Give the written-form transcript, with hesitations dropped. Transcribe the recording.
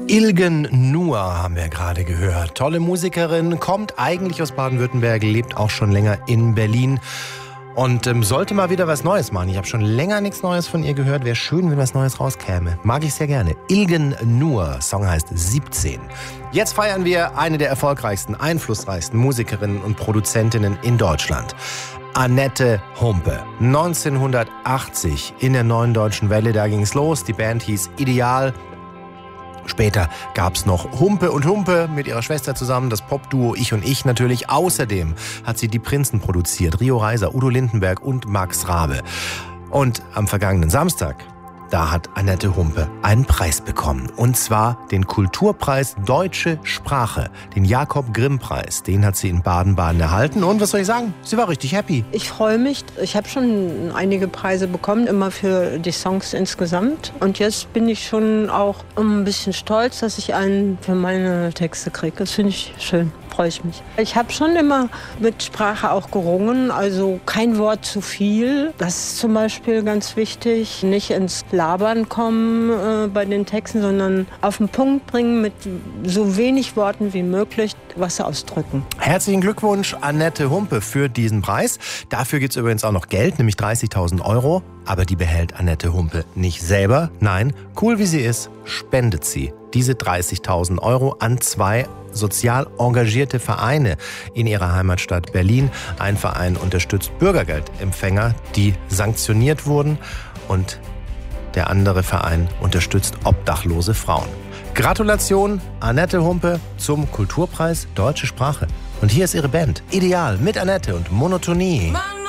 Ilgen Nur haben wir gerade gehört. Tolle Musikerin, kommt eigentlich aus Baden-Württemberg, lebt auch schon länger in Berlin und sollte mal wieder was Neues machen. Ich habe schon länger nichts Neues von ihr gehört. Wäre schön, wenn was Neues rauskäme. Mag ich sehr gerne. Ilgen Nur, Song heißt 17. Jetzt feiern wir eine der erfolgreichsten, einflussreichsten Musikerinnen und Produzentinnen in Deutschland. Annette Humpe. 1980 in der Neuen Deutschen Welle, da ging's los. Die Band hieß Ideal. Später gab's noch Humpe und Humpe mit ihrer Schwester zusammen, das Popduo Ich und Ich natürlich. Außerdem hat sie die Prinzen produziert, Rio Reiser, Udo Lindenberg und Max Rabe. Und am vergangenen Samstag, da hat Annette Humpe einen Preis bekommen. Und zwar den Kulturpreis Deutsche Sprache, den Jakob-Grimm-Preis. Den hat sie in Baden-Baden erhalten. Und was soll ich sagen? Sie war richtig happy. Ich freue mich. Ich habe schon einige Preise bekommen, immer für die Songs insgesamt. Und jetzt bin ich schon auch ein bisschen stolz, dass ich einen für meine Texte kriege. Das finde ich schön. Freue ich mich. Ich habe schon immer mit Sprache auch gerungen, also kein Wort zu viel. Das ist zum Beispiel ganz wichtig. Nicht ins Labern kommen bei den Texten, sondern auf den Punkt bringen, mit so wenig Worten wie möglich was ausdrücken. Herzlichen Glückwunsch, Annette Humpe, für diesen Preis. Dafür gibt es übrigens auch noch Geld, nämlich 30.000 Euro. Aber die behält Annette Humpe nicht selber. Nein, cool wie sie ist, spendet sie diese 30.000 Euro an 2 sozial engagierte Vereine in ihrer Heimatstadt Berlin. Ein Verein unterstützt Bürgergeldempfänger, die sanktioniert wurden, und der andere Verein unterstützt obdachlose Frauen. Gratulation, Annette Humpe, zum Kulturpreis Deutsche Sprache. Und hier ist ihre Band, Ideal, mit Annette und Monotonie.